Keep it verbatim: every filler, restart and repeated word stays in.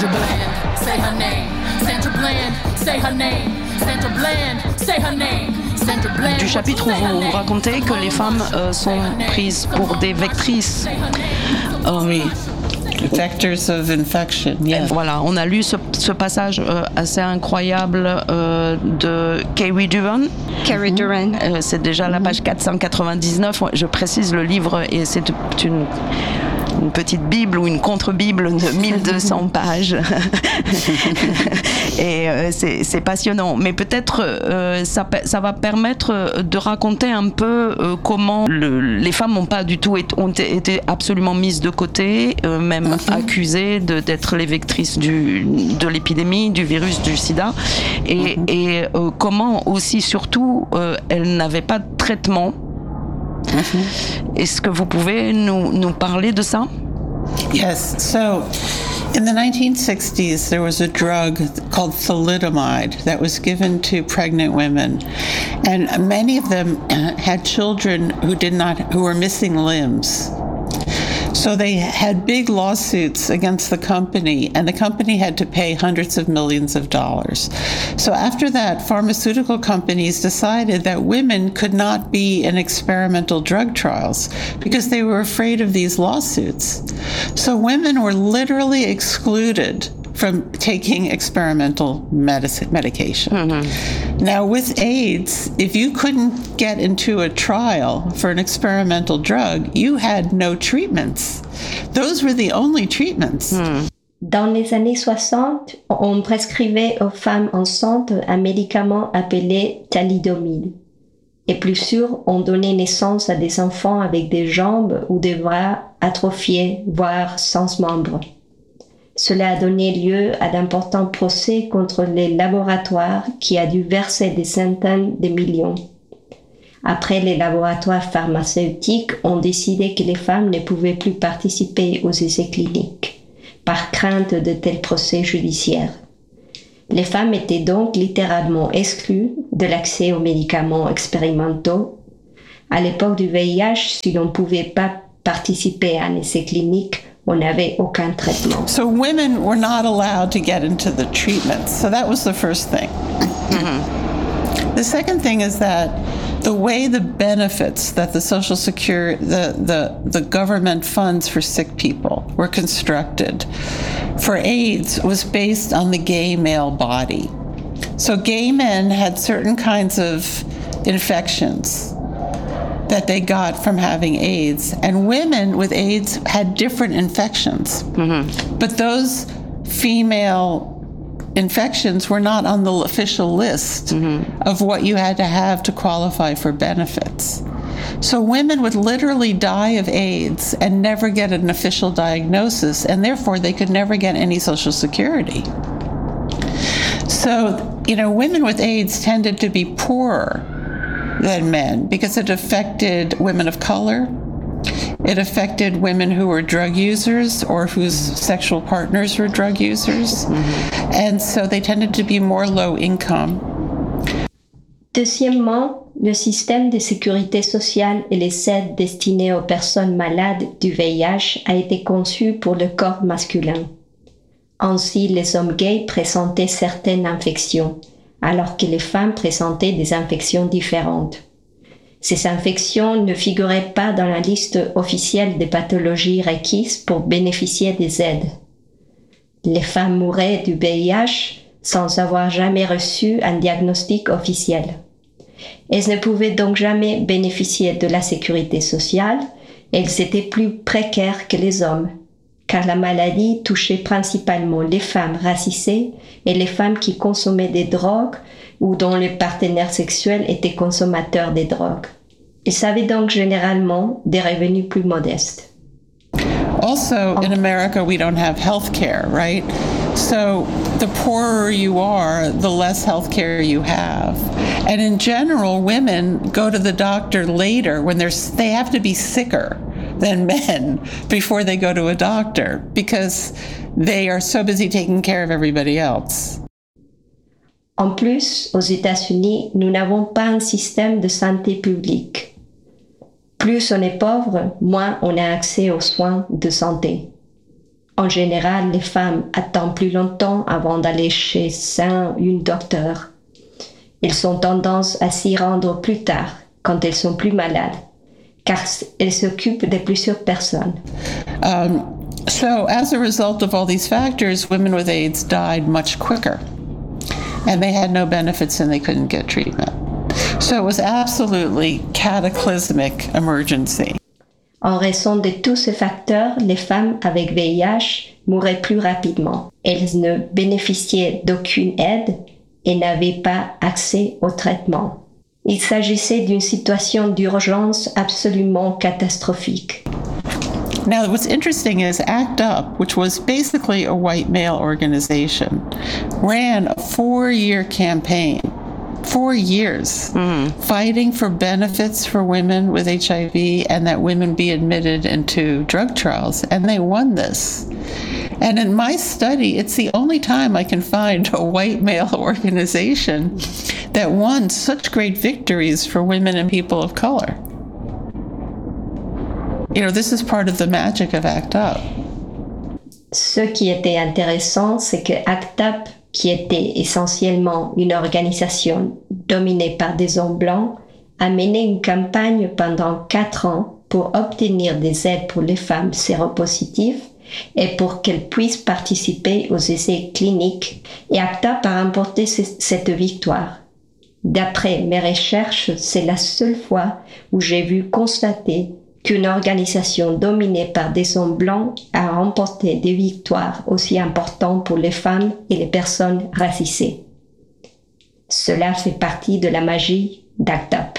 Sandra Bland, say her name. Sandra Bland, say her name. Sandra Bland, say her name. Sandra Bland. Du chapitre où vous racontez que les femmes euh, sont prises pour des vectrices. Euh, oui. Vectors of infection, yes. Voilà, on a lu ce, ce passage euh, assez incroyable euh, de Carrie Duran. Carrie Duran. Euh, c'est déjà la page quatre cent quatre-vingt-dix-neuf. Je précise le livre et c'est une, une petite bible ou une contre-bible de mille deux cents pages. Et euh, c'est, c'est passionnant. Mais peut-être euh, ça, ça va permettre de raconter un peu euh, comment le, les femmes n'ont pas du tout été, ont été absolument mises de côté, euh, même mm-hmm. accusées de, d'être les vectrices du, de l'épidémie, du virus du sida. Et, mm-hmm. et euh, comment aussi, surtout, euh, elles n'avaient pas de traitement. Mm-hmm. Est-ce que vous pouvez nous, nous parler de ça? Yes. So, in the nineteen sixties, there was a drug called thalidomide that was given to pregnant women, and many of them had children who did not, who were missing limbs. So they had big lawsuits against the company, and the company had to pay hundreds of millions of dollars. So after that, pharmaceutical companies decided that women could not be in experimental drug trials because they were afraid of these lawsuits. So women were literally excluded from taking experimental medicine, medication. Mm-hmm. Now, with AIDS, if you couldn't get into a trial for an experimental drug, you had no treatments. Those were the only treatments. Mm. Dans les années soixante, on prescrivait aux femmes enceintes un médicament appelé thalidomide. Et plus sûr, on donnait naissance à des enfants avec des jambes ou des bras atrophiés, voire sans membres. Cela a donné lieu à d'importants procès contre les laboratoires qui a dû verser des centaines de millions. Après, les laboratoires pharmaceutiques ont décidé que les femmes ne pouvaient plus participer aux essais cliniques, par crainte de tels procès judiciaires. Les femmes étaient donc littéralement exclues de l'accès aux médicaments expérimentaux. À l'époque du V I H, si l'on ne pouvait pas participer à un essai clinique, on n'avait aucun traitement. So women were not allowed to get into the treatments. So that was the first thing. Mm-hmm. The second thing is that the way the benefits that the Social Security, the, the, the government funds for sick people were constructed for AIDS was based on the gay male body. So gay men had certain kinds of infections that they got from having AIDS, and women with AIDS had different infections. Mm-hmm. But those female infections were not on the official list mm-hmm. of what you had to have to qualify for benefits. So women would literally die of AIDS and never get an official diagnosis, and therefore they could never get any Social Security. So, you know, women with AIDS tended to be poorer than men because it affected women of color. It affected women who were drug users or whose sexual partners were drug users. Mm-hmm. And so they tended to be more low income. Deuxièmement, le système de sécurité sociale et les aides destinées aux personnes malades du V I H a été conçu pour le corps masculin. Ainsi, les hommes gays présentaient certaines infections, alors que les femmes présentaient des infections différentes. Ces infections ne figuraient pas dans la liste officielle des pathologies requises pour bénéficier des aides. Les femmes mouraient du V I H sans avoir jamais reçu un diagnostic officiel. Elles ne pouvaient donc jamais bénéficier de la sécurité sociale et elles étaient plus précaires que les hommes, car la maladie touchait principalement les femmes racisées et les femmes qui consommaient des drogues ou dont le partenaire sexuel était consommateur des drogues. Ils avaient donc généralement des revenus plus modestes. Also, in America, we don't have health care, right? So the poorer you are, the less health care you have. And in general, women go to the doctor later when they're, they have to be sicker than men before they go to a doctor because they are so busy taking care of everybody else. En plus, aux États-Unis, nous n'avons pas un système de santé publique. Plus on est pauvre, moins on a accès aux soins de santé. En général, les femmes attendent plus longtemps avant d'aller chez un ou une docteur. Elles ont tendance à s'y rendre plus tard, quand elles sont plus malades, car elles s'occupent de plusieurs personnes. Um, so as a result of all these factors, women with AIDS died much quicker. And they had no benefits and they couldn't get treatment. So it was absolutely cataclysmic emergency. En raison de tous ces facteurs, les femmes avec V I H mouraient plus rapidement. Elles ne bénéficiaient d'aucune aide et n'avaient pas accès au traitement. Il s'agissait d'une situation d'urgence absolument catastrophique. Now, what's interesting is ACT UP, which was basically a white male organization, ran a four-year campaign, four years, mm-hmm. fighting for benefits for women with H I V and that women be admitted into drug trials, and they won this. And in my study, it's the only time I can find a white male organization that won such great victories for women and people of color. You know, this is part of the magic of ACT UP. Ce qui était intéressant, c'est que ACT UP, qui était essentiellement une organisation dominée par des hommes blancs, a mené une campagne pendant quatre ans pour obtenir des aides pour les femmes séropositives et pour qu'elles puissent participer aux essais cliniques. Et ACT UP a remporté cette victoire. D'après mes recherches, c'est la seule fois où j'ai vu constater qu'une organisation dominée par des hommes blancs a remporté des victoires aussi importantes pour les femmes et les personnes racisées. Cela fait partie de la magie d'ACT UP.